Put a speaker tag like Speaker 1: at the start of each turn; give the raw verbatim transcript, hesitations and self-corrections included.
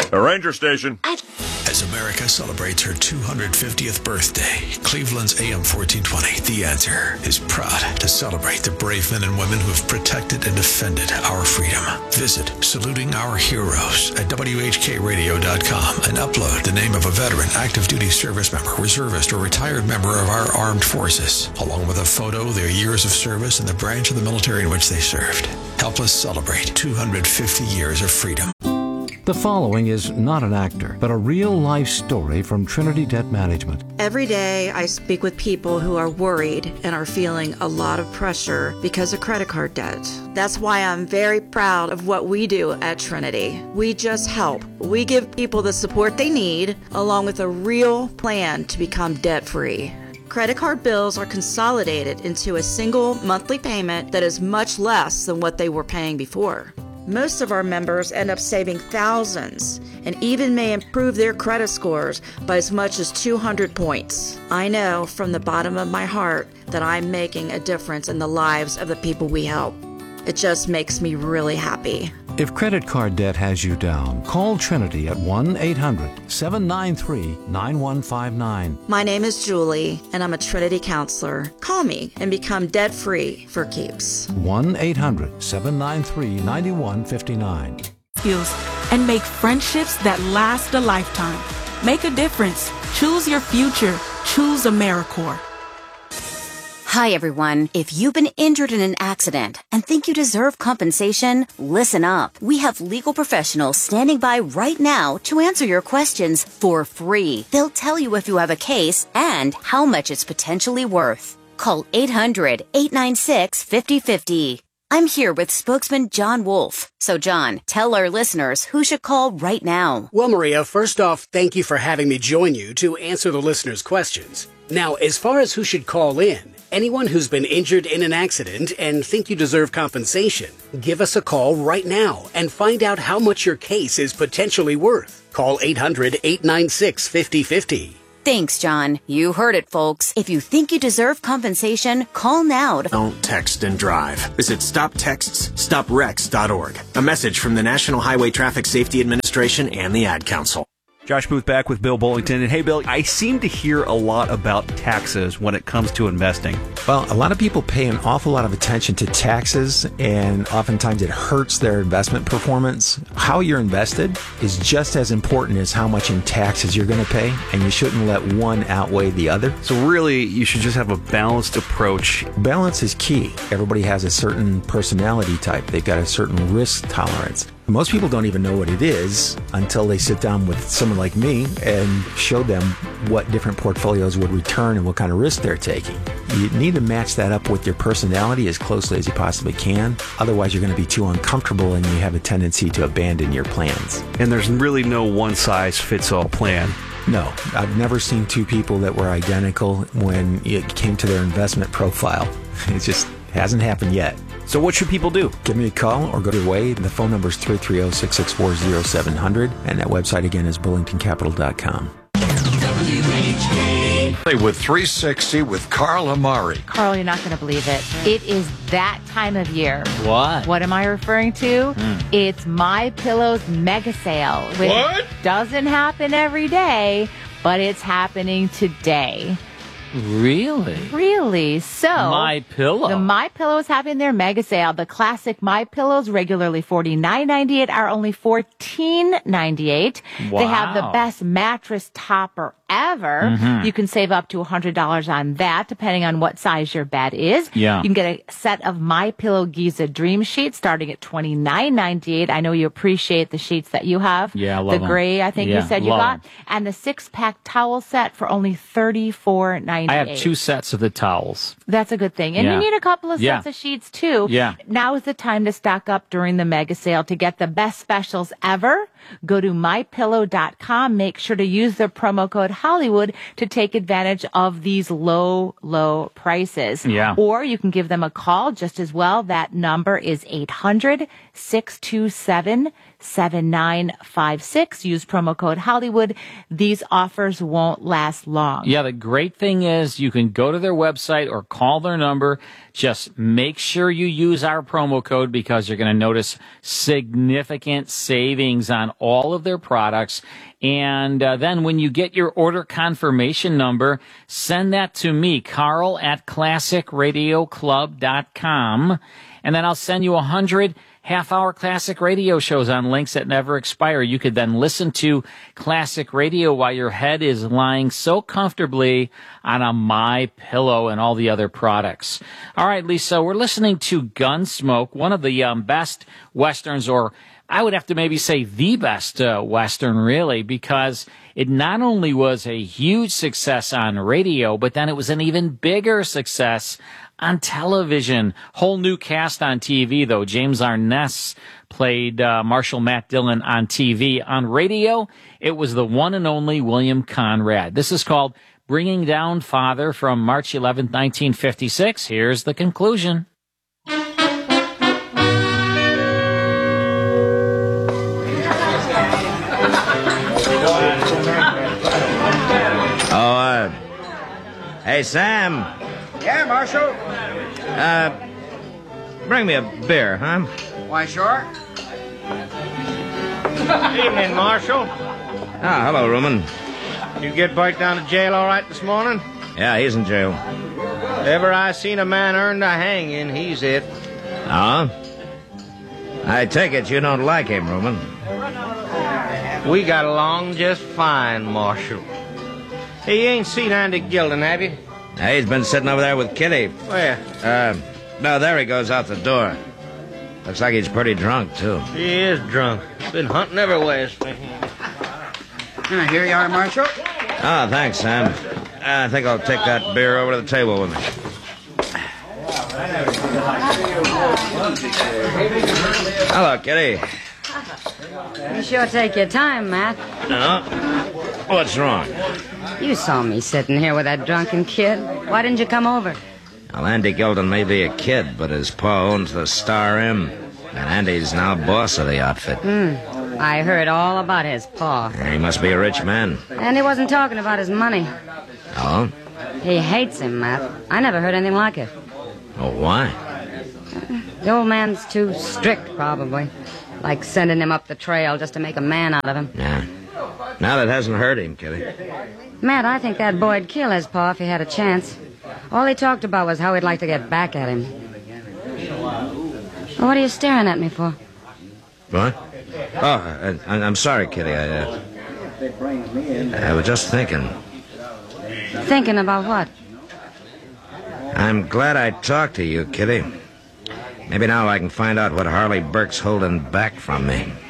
Speaker 1: A ranger station.
Speaker 2: As America celebrates her two hundred fiftieth birthday, Cleveland's A M fourteen twenty, The Answer, is proud to celebrate the brave men and women who have protected and defended our freedom. Visit Saluting Our Heroes at W H K radio dot com and upload the name of a veteran, active duty service member, reservist, or retired member of our armed forces, along with a photo, their years of service, and the branch of the military in which they served. Help us celebrate two hundred fifty years of freedom.
Speaker 3: The following is not an actor, but a real-life story from Trinity Debt Management.
Speaker 4: Every day I speak with people who are worried and are feeling a lot of pressure because of credit card debt. That's why I'm very proud of what we do at Trinity. We just help. We give people the support they need, along with a real plan to become debt-free. Credit card bills are consolidated into a single monthly payment that is much less than what they were paying before. Most of our members end up saving thousands and even may improve their credit scores by as much as two hundred points. I know from the bottom of my heart that I'm making a difference in the lives of the people we help. It just makes me really happy.
Speaker 3: If credit card debt has you down, call Trinity at one eight hundred seven nine three nine one five nine.
Speaker 4: My name is Julie, and I'm a Trinity counselor. Call me and become debt-free for keeps.
Speaker 3: one eight hundred seven nine three nine one five nine.
Speaker 5: And make friendships that last a lifetime. Make a difference. Choose your future. Choose AmeriCorps.
Speaker 6: Hi, everyone. If you've been injured in an accident and think you deserve compensation, listen up. We have legal professionals standing by right now to answer your questions for free. They'll tell you if you have a case and how much it's potentially worth. Call eight hundred eight nine six five zero five zero. I'm here with spokesman John Wolf. So, John, tell our listeners who should call right now.
Speaker 7: Well, Maria, first off, thank you for having me join you to answer the listeners' questions. Now, as far as who should call in, anyone who's been injured in an accident and think you deserve compensation, give us a call right now and find out how much your case is potentially worth. Call eight hundred eight nine six five zero five zero.
Speaker 6: Thanks, John. You heard it, folks. If you think you deserve compensation, call now. To-
Speaker 8: Don't text and drive. Visit stop texts stop wrecks dot org. A message from the National Highway Traffic Safety Administration and the Ad Council.
Speaker 9: Josh Booth back with Bill Bullington. And hey, Bill, I seem to hear a lot about taxes when it comes to investing.
Speaker 10: Well, a lot of people pay an awful lot of attention to taxes, and oftentimes it hurts their investment performance. How you're invested is just as important as how much in taxes you're going to pay, and you shouldn't let one outweigh the other.
Speaker 9: So really, you should just have a balanced approach.
Speaker 10: Balance is key. Everybody has a certain personality type. They've got a certain risk tolerance. Most people don't even know what it is until they sit down with someone like me and show them what different portfolios would return and what kind of risk they're taking. You need to match that up with your personality as closely as you possibly can. Otherwise, you're going to be too uncomfortable and you have a tendency to abandon your plans.
Speaker 9: And there's really no one-size-fits-all plan.
Speaker 10: No, I've never seen two people that were identical when it came to their investment profile. It just hasn't happened yet.
Speaker 9: So what should people do?
Speaker 10: Give me a call or go to Way. The phone number is three three zero, six six four, zero seven zero zero, and that website again is bullington capital dot com.
Speaker 11: W H K with three sixty with Carl Amari.
Speaker 12: Carl, you're not going to believe it. It is that time of year.
Speaker 13: What?
Speaker 12: What am I referring to? Mm. It's My Pillow's mega sale. Which
Speaker 13: what?
Speaker 12: Doesn't happen every day, but it's happening today.
Speaker 13: Really?
Speaker 12: Really? So
Speaker 13: My Pillow.
Speaker 12: The My Pillow is having their mega sale. The classic My Pillows, regularly forty-nine ninety-eight, are only fourteen ninety-eight.
Speaker 13: Wow.
Speaker 12: They have the best mattress topper ever.
Speaker 13: Mm-hmm.
Speaker 12: You can save up to one hundred dollars on that, depending on what size your bed is.
Speaker 13: Yeah.
Speaker 12: You can get a set of My Pillow Giza Dream Sheets starting at twenty-nine ninety-eight. I know you appreciate the sheets that you have.
Speaker 13: Yeah, I love
Speaker 12: The
Speaker 13: them.
Speaker 12: gray, I think
Speaker 13: yeah,
Speaker 12: you said you
Speaker 13: love
Speaker 12: got.
Speaker 13: them.
Speaker 12: And the six-pack towel set for only thirty-four ninety-eight.
Speaker 13: I have two sets of the towels.
Speaker 12: That's a good thing. And
Speaker 13: Yeah.
Speaker 12: you need a couple of
Speaker 13: Yeah.
Speaker 12: sets of sheets, too.
Speaker 13: Yeah.
Speaker 12: Now is the time to stock up during the mega sale to get the best specials ever. Go to my pillow dot com. Make sure to use the promo code Hollywood to take advantage of these low, low prices.
Speaker 13: Yeah.
Speaker 12: Or you can give them a call just as well. That number is eight hundred, six two seven, seven nine five six. Use promo code Hollywood. These offers won't last long.
Speaker 13: Yeah, the great thing is you can go to their website or call their number. Just make sure you use our promo code because you're going to notice significant savings on all of their products. And uh, then when you get your order confirmation number, send that to me, Carl at classic radio club dot com. And then I'll send you a hundred half-hour classic radio shows on links that never expire. You could then listen to classic radio while your head is lying so comfortably on a My Pillow and all the other products. All right, Lisa, we're listening to Gunsmoke, one of the um, best Westerns, or I would have to maybe say the best uh, Western, really, because it not only was a huge success on radio, but then it was an even bigger success on television. Whole new cast on T V, though. James Arness played uh, Marshal Matt Dillon on T V. On radio, it was the one and only William Conrad. This is called Bringing Down Father from March eleventh, nineteen fifty-six. Here's the conclusion.
Speaker 1: Oh, uh, hey, Sam.
Speaker 14: Yeah, Marshal?
Speaker 1: Uh, bring me a beer, huh?
Speaker 14: Why, sure. Evening, Marshal.
Speaker 1: Ah, hello, Ruman.
Speaker 14: You get Bart down to jail all right this morning?
Speaker 1: Yeah, he's in jail.
Speaker 14: Ever I seen a man earned a hanging, he's it.
Speaker 1: Oh? I take it you don't like him, Ruman.
Speaker 14: We got along just fine, Marshal. Hey, you ain't seen Andy Gilden, have you?
Speaker 1: Yeah, he's been sitting over there with Kitty.
Speaker 14: Where?
Speaker 1: Uh, no, there he goes out the door. Looks like he's pretty drunk, too.
Speaker 14: He is drunk. Been hunting everywhere.
Speaker 15: Uh, here you are, Marshal.
Speaker 1: Ah, thanks, Sam. I think I'll take that beer over to the table with me. Hello, Kitty.
Speaker 16: You sure take your time, Matt.
Speaker 1: No? What's wrong?
Speaker 16: You saw me sitting here with that drunken kid. Why didn't you come over?
Speaker 1: Well, Andy Gilden may be a kid, but his pa owns the Star M, and Andy's now boss of the outfit.
Speaker 16: Hmm. I heard all about his pa.
Speaker 1: He must be a rich man.
Speaker 16: And he wasn't talking about his money.
Speaker 1: Oh?
Speaker 16: He hates him, Matt. I never heard anything like it.
Speaker 1: Oh, why?
Speaker 16: The old man's too strict, probably. Like sending him up the trail just to make a man out of him.
Speaker 1: Yeah. Now that hasn't hurt him, Kitty.
Speaker 16: Matt, I think that boy'd kill his pa if he had a chance. All he talked about was how he'd like to get back at him. Well, what are you staring at me for?
Speaker 1: What? Oh, I, I'm sorry, Kitty. I, uh, I was just thinking.
Speaker 16: Thinking about what?
Speaker 1: I'm glad I talked to you, Kitty. Maybe now I can find out what Harley Burke's holding back from me.